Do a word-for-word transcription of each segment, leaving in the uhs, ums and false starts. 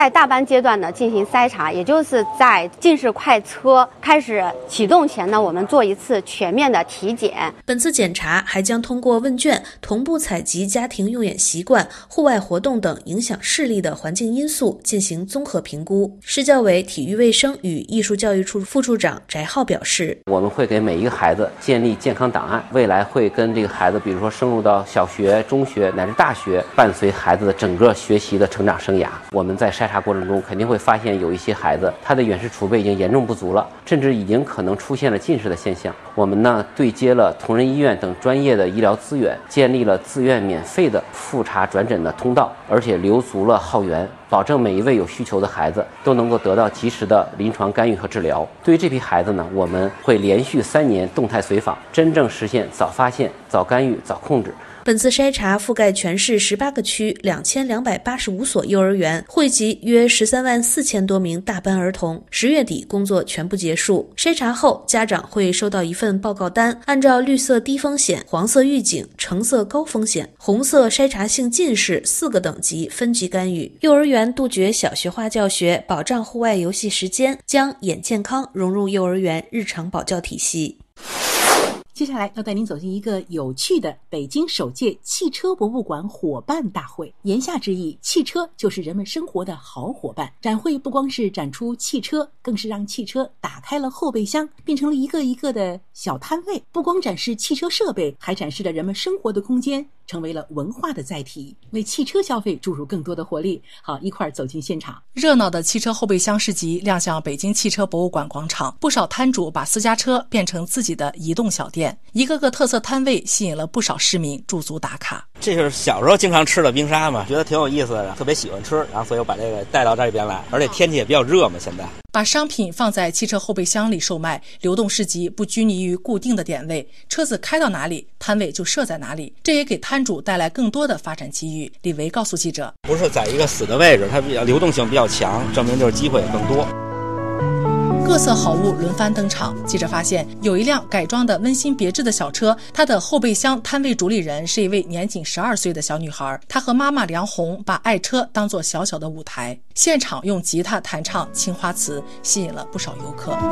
在大班阶段呢进行筛查，也就是在近视快车开始启动前呢，我们做一次全面的体检。 本次检查还将通过问卷同步采集家庭用眼习惯、户外活动等影响视力的环境因素，进行综合评估。市教委体育卫生与艺术教育处副处长翟浩表示， 我们会给每一个孩子建立健康档案，未来会跟这个孩子，比如说升入到小学、中学乃至大学，伴随孩子的整个学习的成长生涯。我们在筛查过程中肯定会发现有一些孩子他的远视储备已经严重不足了，甚至已经可能出现了近视的现象。我们呢对接了同仁医院等专业的医疗资源，建立了自愿免费的复查转诊的通道，而且留足了号源，保证每一位有需求的孩子都能够得到及时的临床干预和治疗。对于这批孩子呢，我们会连续三年动态随访，真正实现早发现、早干预、早控制。 本次筛查覆盖全市十八个区两千两百八十五所幼儿园，惠及约十三万四千多名大班儿童。十月底工作全部结束。筛查后，家长会收到一份报告单，按照绿色低风险、黄色预警、橙色高风险、红色筛查性近视四个等级分级干预。幼儿园杜绝小学化教学，保障户外游戏时间，将眼健康融入幼儿园日常保教体系。 接下来要带您走进一个有趣的北京首届汽车博物馆伙伴大会。言下之意，汽车就是人们生活的好伙伴。展会不光是展出汽车，更是让汽车打开了后备箱，变成了一个一个的小摊位。不光展示汽车设备，还展示了人们生活的空间，成为了文化的载体，为汽车消费注入更多的活力。好，一块儿走进现场。 热闹的汽车后备箱市集亮相北京汽车博物馆广场，不少摊主把私家车变成自己的移动小店，一个个特色摊位吸引了不少市民驻足打卡。 这就是小时候经常吃的冰沙嘛，觉得挺有意思的，特别喜欢吃，然后所以我把这个带到这边来，而且天气也比较热嘛，现在。 把商品放在汽车后备箱里售卖，流动市集不拘泥于固定的点位，车子开到哪里，摊位就设在哪里，这也给摊主带来更多的发展机遇。李维告诉记者， 不是在一个死的位置，它比较流动性比较强，证明就是机会更多。 各色好物轮番登场，记者发现有一辆改装的温馨别致的小车，它的后备箱摊位主理人是一位年仅十二岁的小女孩，她和妈妈梁红把爱车当作小小的舞台，现场用吉他弹唱青花瓷，吸引了不少游客。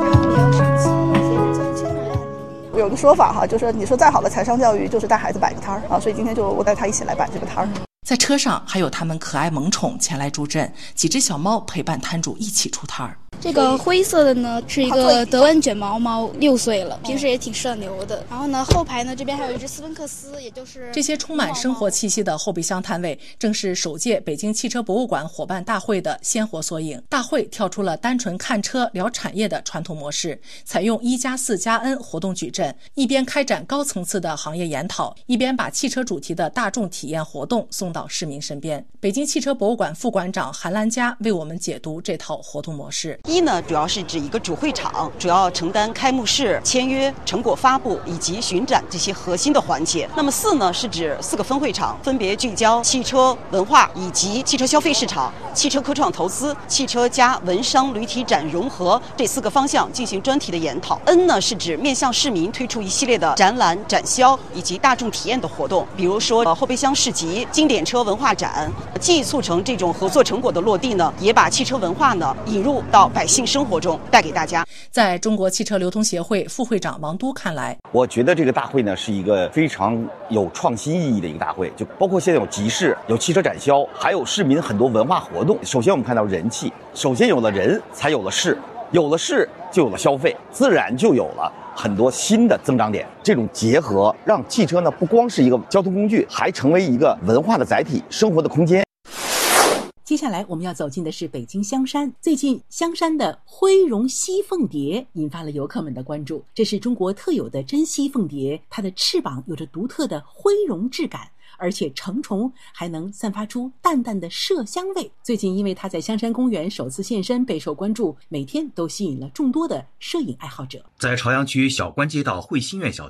有个说法哈，就是你说再好的财商教育就是带孩子摆个摊儿啊，所以今天就我带他一起来摆这个摊儿。 在车上还有他们可爱萌宠前来助阵，几只小猫陪伴摊主一起出摊儿。 这个灰色的呢是一个德文卷毛猫，六岁了，平时也挺社牛的。然后呢，后排呢这边还有一只斯芬克斯，也就是这些充满生活气息的后备箱摊位，正是首届北京汽车博物馆伙伴大会的鲜活缩影。大会跳出了单纯看车聊产业的传统模式，采用一加四加 N 活动矩阵，一边开展高层次的行业研讨，一边把汽车主题的大众体验活动送到市民身边。北京汽车博物馆副馆长韩兰佳为我们解读这套活动模式。 一呢，主要是指一个主会场，主要承担开幕式、签约、成果发布以及巡展这些核心的环节。那么四呢，是指四个分会场，分别聚焦汽车文化以及汽车消费市场、汽车科创投资、汽车加文商旅体展融合这四个方向进行专题的研讨。N 呢，是指面向市民推出一系列的展览、展销以及大众体验的活动，比如说呃后备箱市集、经典车文化展。既促成这种合作成果的落地呢，也把汽车文化呢引入到百姓生活中，带给大家。 在中国汽车流通协会副会长王都看来， 我觉得这个大会呢是一个非常有创新意义的一个大会，就包括现在有集市、有汽车展销，还有市民很多文化活动。首先我们看到人气，首先有了人，才有了事，有了事就有了消费，自然就有了很多新的增长点。这种结合让汽车呢不光是一个交通工具，还成为一个文化的载体、生活的空间。 接下来我们要走进的是北京香山。最近香山的灰绒西凤蝶引发了游客们的关注。这是中国特有的真西凤蝶，它的翅膀有着独特的灰绒质感，而且成虫还能散发出淡淡的麝香味。最近因为它在香山公园首次现身备受关注，每天都吸引了众多的摄影爱好者。 在朝阳区小关街道汇心苑小区，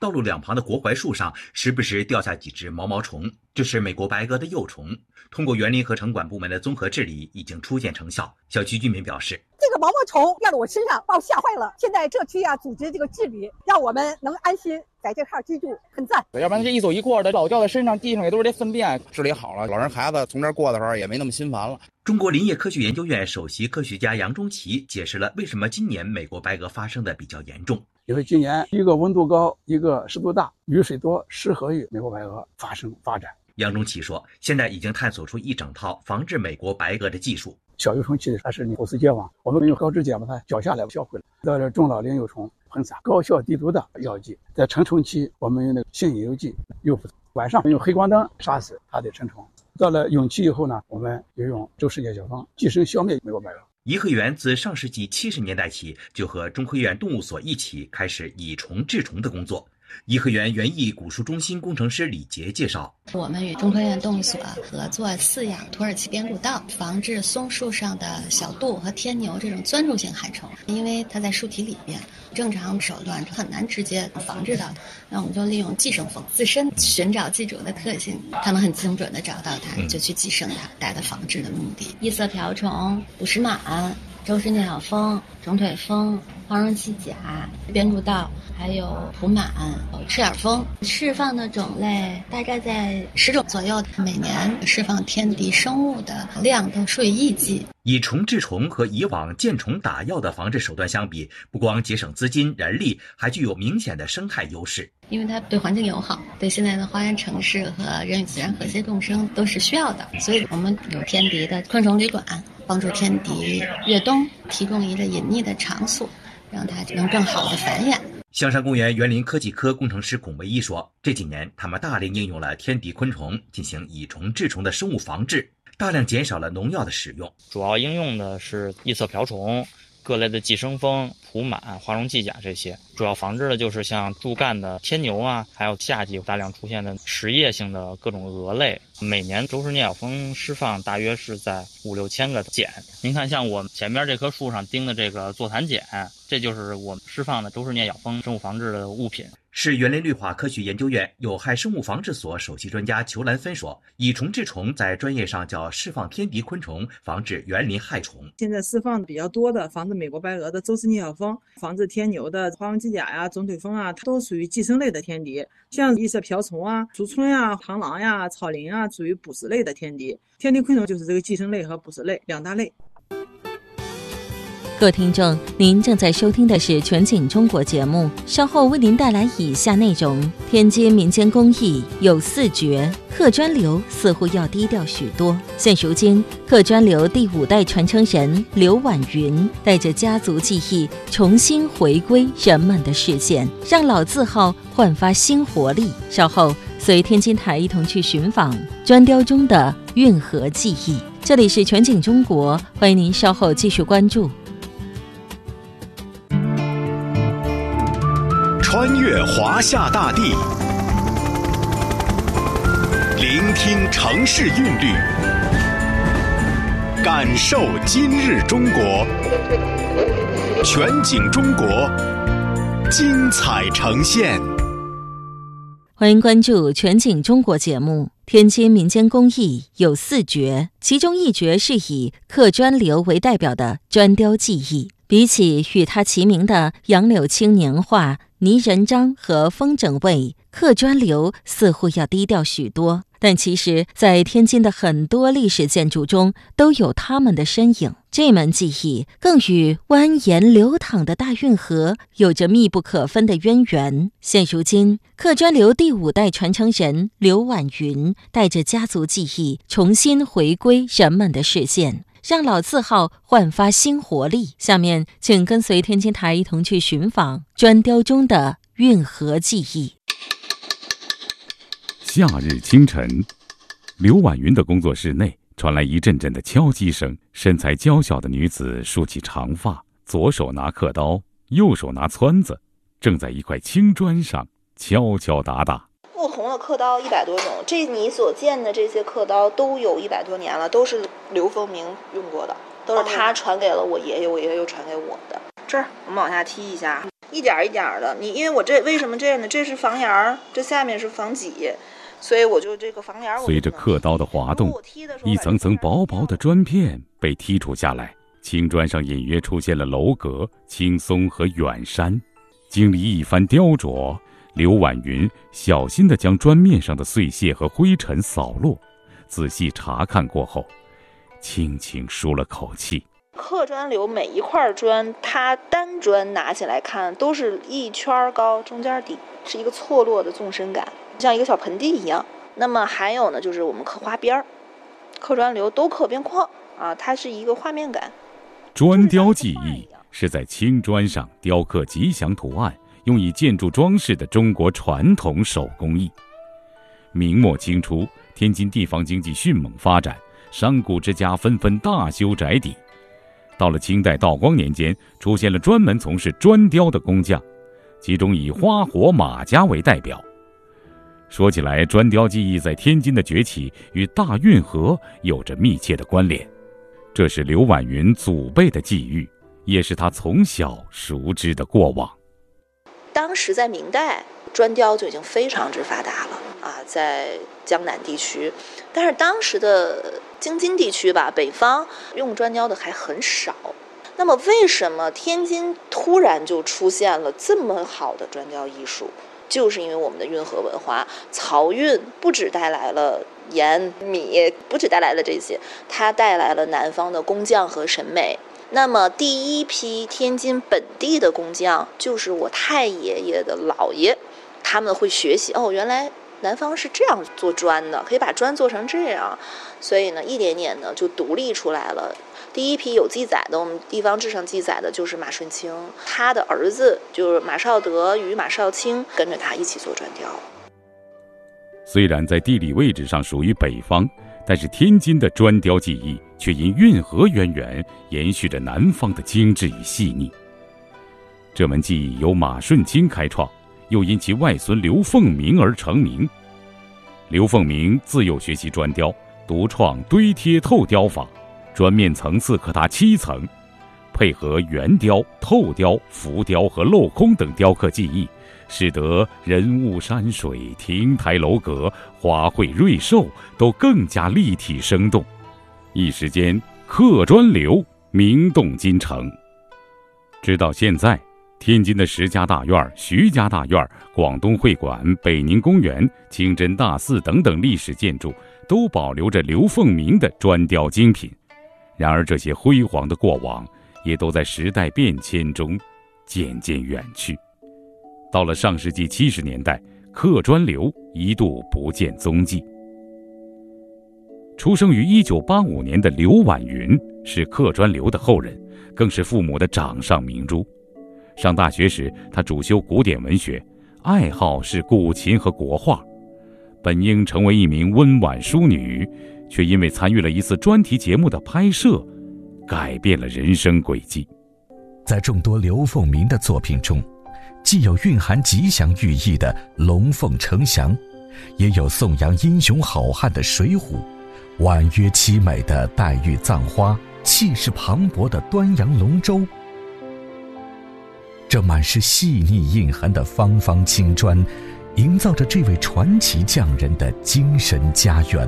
道路两旁的国槐树上时不时掉下几只毛毛虫，这是美国白鹅的幼虫。通过园林和城管部门的综合治理，已经出现成效。小区居民表示， 这个毛毛虫掉到我身上，把我吓坏了。现在这区啊，组织这个治理，让我们能安心在这块居住，很赞。 要不然这一走一过的，老掉在身上，地上也都是这粪便。治理好了，老人孩子从这儿过的时候也没那么心烦了。 中国林业科学研究院首席科学家杨中奇解释了为什么今年美国白鹅发生的比较严重。 因为今年一个温度高，一个湿度大，雨水多，适合于美国白鹅发生发展。 杨中奇说，现在已经探索出一整套防治美国白鹅的技术。 小幼虫期还是你后丝结网，我们用高脂碱把它搅下来销毁了。到了中老龄幼虫喷洒高效低毒的药剂，在成虫期我们用那个性引诱剂诱捕，晚上用黑光灯杀死它的成虫。到了蛹期以后呢，我们就用周世界小方寄生消灭美国白鹅。 颐和园自上世纪七十年代起就和中科院动物所一起开始以虫治虫的工作。颐和园园艺古树中心工程师李杰介绍， 我们与中科院动物所合作饲养土耳其边谷道，防治松树上的小杜和天牛这种钻入性害虫。因为它在树体里边，正常手段很难直接防治到它，那我们就利用寄生蜂自身寻找寄主的特性，它能很精准的找到它，就去寄生它，达到防治的目的。异色瓢虫、捕食螨、周氏疟小蜂、肿腿蜂、黄绒栖甲、边谷道，还有蒲螨、赤眼蜂，释放的种类大概在十种左右，每年释放天敌生物的量都数以亿计。 以虫治虫和以往见虫打药的防治手段相比，不光节省资金人力，还具有明显的生态优势。 因为它对环境友好，对现在的花园城市和人与自然和谐共生都是需要的，所以我们有天敌的昆虫旅馆，帮助天敌越冬，提供一个隐匿的场所，让它能更好的繁衍。 香山公园园林科技科工程师龚维一说，这几年他们大力应用了天敌昆虫进行以虫治虫的生物防治，大量减少了农药的使用。 主要应用的是异色瓢虫、各类的寄生蜂、蒲螨、花绒寄甲这些，主要防治的就是像柱干的天牛啊，还有夏季大量出现的食叶性的各种蛾类。每年周氏疟小蜂释放大约是在五六千个茧。您看，像我们前面这棵树上钉的这个座谈茧，这就是我们释放的周氏疟小蜂生物防治的物品。 市园林绿化科学研究院有害生物防治所首席专家裘兰芬说，以虫治虫在专业上叫释放天敌昆虫，防治园林害虫。 现在释放比较多的防治美国白鹅的周氏疟小蜂，防治天牛的花绒寄甲呀、肿腿蜂啊，它都属于寄生类的天敌。像异色瓢虫啊、竹荪啊、螳螂呀、草蛉啊，属于捕食类的天敌。天敌昆虫就是这个寄生类和捕食类两大类。 各位听众，您正在收听的是全景中国节目，稍后为您带来以下内容：天津民间工艺有四绝，客专流似乎要低调许多。现如今，客专流第五代传承人刘婉云带着家族技艺重新回归人们的视线，让老字号焕发新活力。稍后随天津台一同去寻访砖雕中的运河技艺。这里是全景中国，欢迎您稍后继续关注。 穿越华夏大地，聆听城市韵律，感受今日中国。全景中国，精彩呈现。 欢迎关注全景中国节目。天津民间工艺有四绝，其中一绝是以刻砖流为代表的砖雕技艺。比起与它齐名的杨柳青年画、泥人章和风筝位，刻砖流似乎要低调许多，但其实在天津的很多历史建筑中都有他们的身影。这门技艺更与蜿蜒流淌的大运河有着密不可分的渊源。现如今，刻砖流第五代传承人刘婉云带着家族技艺重新回归人们的视线，让老字号焕发新活力。下面请跟随天津台一同去寻访砖雕中的运河技艺。 夏日清晨，刘婉云的工作室内传来一阵阵的敲击声，身材娇小的女子梳起长发，左手拿刻刀，右手拿撺子，正在一块青砖上敲敲打打。 不同的刻刀一百多种，这你所见的这些刻刀都有一百多年了，都是刘丰明用过的，都是他传给了我爷爷，我爷爷又传给我的。这儿我们往下踢一下， 一点一点的。你因为我这为什么这样呢？这是房檐儿，这下面是房脊，所以我就这个房檐。 随着刻刀的滑动，一层层薄薄的砖片被剔除下来，青砖上隐约出现了楼阁、青松和远山。经历一番雕琢，刘婉云小心地将砖面上的碎屑和灰尘扫落，仔细查看过后，轻轻舒了口气。 刻砖流每一块砖，它单砖拿起来看都是一圈高，中间底是一个错落的纵深感，像一个小盆地一样。那么还有呢，就是我们刻花边，刻砖流都刻边框啊，它是一个画面感。 砖雕技艺是在青砖上雕刻吉祥图案，用以建筑装饰的中国传统手工艺。明末清初，天津地方经济迅猛发展，商贾之家纷纷大修宅邸。到了清代道光年间，出现了专门从事砖雕的工匠，其中以花活马家为代表。说起来，砖雕技艺在天津的崛起与大运河有着密切的关联，这是刘婉云祖辈的际遇，也是他从小熟知的过往。 当时在明代，砖雕就已经非常之发达了啊，在江南地区，但是当时的京津地区吧，北方用砖雕的还很少。那么为什么天津突然就出现了这么好的砖雕艺术？就是因为我们的运河文化，漕运不只带来了盐米，不只带来了这些，它带来了南方的工匠和审美。那么第一批天津本地的工匠就是我太爷爷的姥爷，他们会学习哦，原来南方是这样做砖的，可以把砖做成这样，所以呢，一点点呢就独立出来了。第一批有记载的，我们地方志上记载的就是马顺清，他的儿子就是马绍德与马绍清跟着他一起做砖雕。 虽然在地理位置上属于北方，但是天津的砖雕技艺却因运河渊源延续着南方的精致与细腻。这门技艺由马顺清开创，又因其外孙刘凤鸣而成名。刘凤鸣自幼学习砖雕，独创堆贴透雕法，砖面层次可达七层，配合圆雕、透雕、浮雕和镂空等雕刻技艺，使得人物山水、亭台楼阁、花卉瑞兽都更加立体生动。一时间，刻砖流名动京城。直到现在，天津的石家大院、徐家大院、广东会馆、北宁公园、清真大寺等等历史建筑都保留着刘凤鸣的砖雕精品。然而这些辉煌的过往也都在时代变迁中渐渐远去。到了上世纪七十年代，刻砖流一度不见踪迹。出生于一九八五年的刘婉云是刻砖流的后人，更是父母的掌上明珠。上大学时，他主修古典文学，爱好是古琴和国画。本应成为一名温婉淑女，却因为参与了一次专题节目的拍摄，改变了人生轨迹。 在众多刘凤鸣的作品中，既有蕴含吉祥寓意的龙凤呈祥，也有颂扬英雄好汉的水浒，婉约凄美的黛玉葬花，气势磅礴的端阳龙舟。这满是细腻蕴含的方方青砖，营造着这位传奇匠人的精神家园。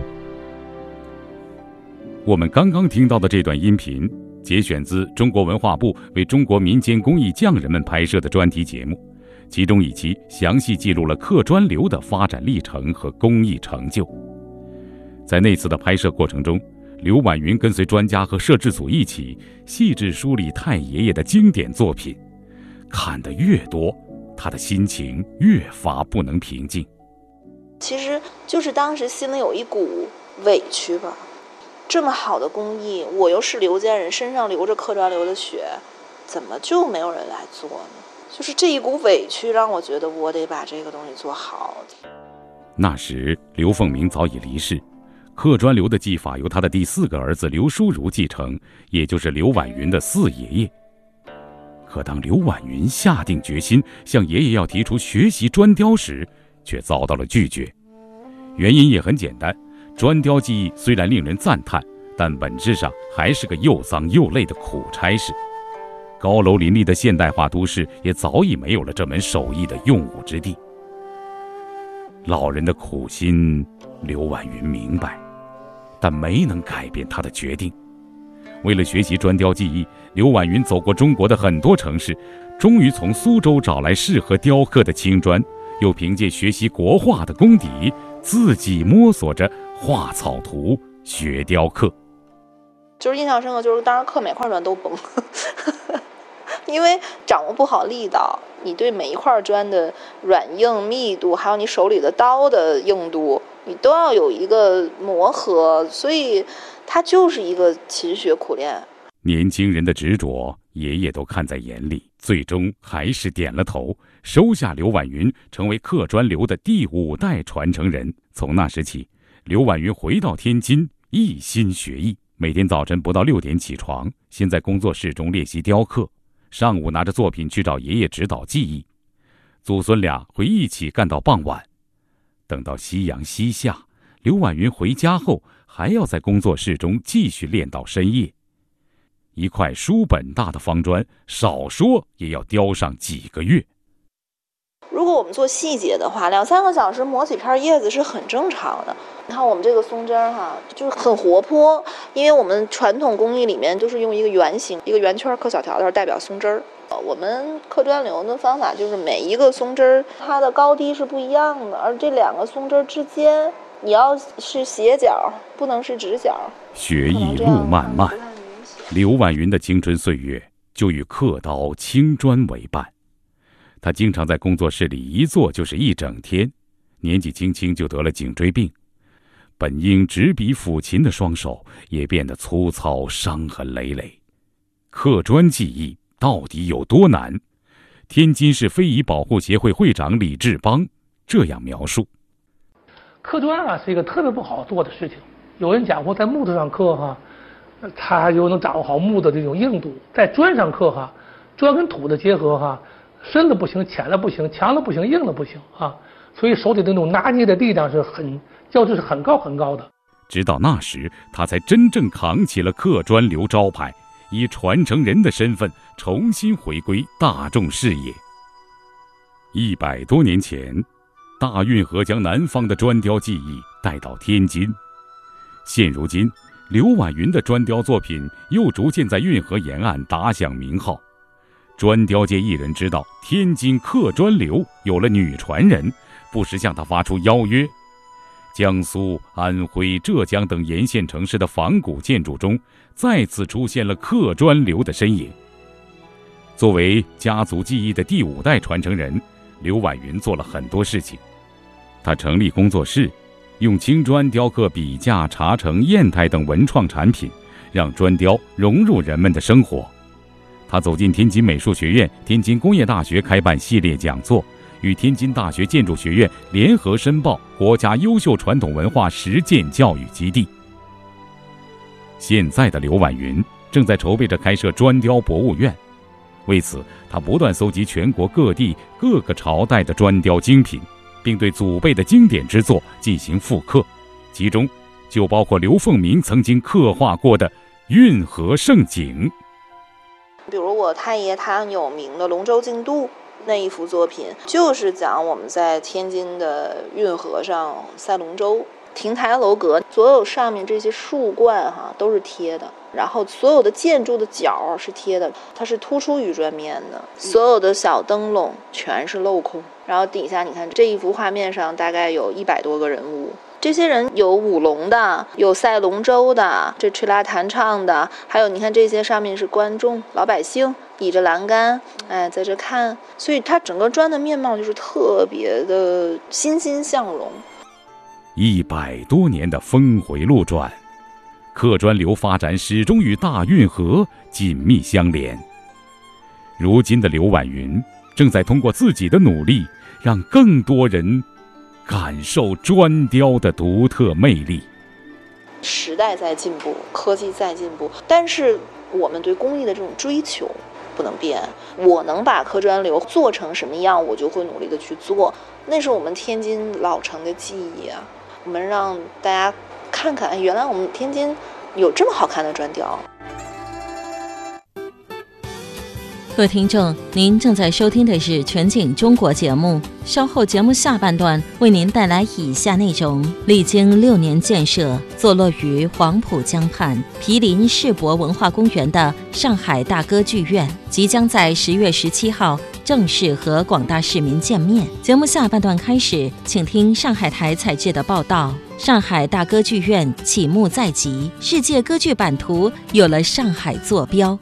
我们刚刚听到的这段音频节选自中国文化部为中国民间工艺匠人们拍摄的专题节目，其中一期详细记录了刻砖流的发展历程和工艺成就。在那次的拍摄过程中，刘婉云跟随专家和摄制组一起细致梳理太爷爷的经典作品，看得越多，他的心情越发不能平静。 其实就是当时心里有一股委屈吧，这么好的工艺，我又是刘家人，身上流着刻砖流的血，怎么就没有人来做呢？就是这一股委屈让我觉得我得把这个东西做好。 那时刘凤鸣早已离世，刻砖流的技法由他的第四个儿子刘书儒继承，也就是刘婉云的四爷爷。可当刘婉云下定决心向爷爷要提出学习砖雕时，却遭到了拒绝。原因也很简单，砖雕技艺虽然令人赞叹，但本质上还是个又脏又累的苦差事。 高楼林立的现代化都市也早已没有了这门手艺的用武之地。老人的苦心，刘婉云明白，但没能改变他的决定。为了学习砖雕技艺，刘婉云走过中国的很多城市，终于从苏州找来适合雕刻的青砖，又凭借学习国画的功底，自己摸索着画草图，学雕刻。 就是印象深刻，就是当时刻每块砖都崩，因为掌握不好力道，你对每一块砖的软硬密度，还有你手里的刀的硬度，你都要有一个磨合，所以它就是一个勤学苦练。 年轻人的执着，爷爷都看在眼里，最终还是点了头，收下刘婉云成为刻砖流的第五代传承人。从那时起，刘婉云回到天津，一心学艺，每天早晨不到六点起床，先在工作室中练习雕刻，上午拿着作品去找爷爷指导技艺，祖孙俩会一起干到傍晚。等到夕阳西下，刘婉云回家后还要在工作室中继续练到深夜。一块书本大的方砖，少说也要雕上几个月。 如果我们做细节的话，两三个小时磨几片叶子是很正常的。你看我们这个松针哈，就是很活泼，因为我们传统工艺里面就是用一个圆形，一个圆圈刻小条条代表松针儿。我们刻砖流的方法就是每一个松针儿它的高低是不一样的，而这两个松针儿之间你要是斜角，不能是直角。 学艺路漫漫，刘婉云的青春岁月就与刻刀青砖为伴。他经常在工作室里一坐就是一整天，年纪轻轻就得了颈椎病，本应执笔抚琴的双手也变得粗糙，伤痕累累。刻砖技艺到底有多难？天津市非遗保护协会会长李志邦这样描述： 刻砖啊是一个特别不好做的事情。有人讲过，在木头上刻哈，他又能掌握好木的这种硬度；在砖上刻哈，砖跟土的结合哈，深的不行，浅的不行，强的不行，硬的不行啊。所以手里的那种拿捏的力量是很要求是很高很高的。 直到那时，他才真正扛起了刻砖流招牌，以传承人的身份重新回归大众视野。一百多年前，大运河将南方的砖雕技艺带到天津。现如今，刘婉云的砖雕作品又逐渐在运河沿岸打响名号。砖雕界艺人知道天津刻砖流有了女传人，不时向他发出邀约。江苏、安徽、浙江等沿线城市的仿古建筑中，再次出现了刻砖流的身影。作为家族技艺的第五代传承人，刘婉云做了很多事情。他成立工作室，用青砖雕刻笔架、茶城、砚台等文创产品，让砖雕融入人们的生活。他走进天津美术学院、天津工业大学开办系列讲座，与天津大学建筑学院联合申报国家优秀传统文化实践教育基地。现在的刘婉云正在筹备着开设砖雕博物院，为此他不断搜集全国各地各个朝代的砖雕精品，并对祖辈的经典之作进行复刻，其中就包括刘凤鸣曾经刻画过的运河胜景。 比如我太爷他很有名的龙舟竞渡那一幅作品，就是讲我们在天津的运河上赛龙舟。亭台楼阁所有上面这些树冠哈都是贴的，然后所有的建筑的角是贴的，它是突出于砖面的，所有的小灯笼全是镂空，然后底下你看这一幅画面上大概有一百多个人物。这些人有舞龙的，有赛龙舟的，这吹拉弹唱的，还有你看这些上面是观众老百姓倚着栏杆，哎，在这看，所以它整个砖的面貌就是特别的欣欣向荣。 一百多年的峰回路转，刻砖流发展始终与大运河紧密相连。如今的刘婉云正在通过自己的努力，让更多人感受砖雕的独特魅力。 时代在进步，科技在进步，但是我们对工艺的这种追求不能变。我能把刻砖流做成什么样，我就会努力的去做，那是我们天津老城的记忆啊。我们让大家看看，原来我们天津有这么好看的砖雕。 各位听众，您正在收听的是《全景中国》节目。稍后节目下半段为您带来以下内容：历经六年建设，坐落于黄浦江畔、毗邻世博文化公园的上海大歌剧院，即将在十月十七号正式和广大市民见面。节目下半段开始，请听上海台采制的报道。上海大歌剧院启幕在即，世界歌剧版图有了上海坐标。